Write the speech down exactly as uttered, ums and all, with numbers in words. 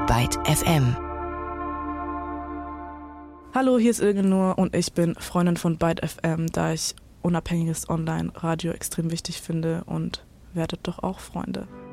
Byte F M. Hallo, hier ist Ilgenur und ich bin Freundin von Byte F M, da ich unabhängiges Online-Radio extrem wichtig finde, und werdet doch auch Freunde.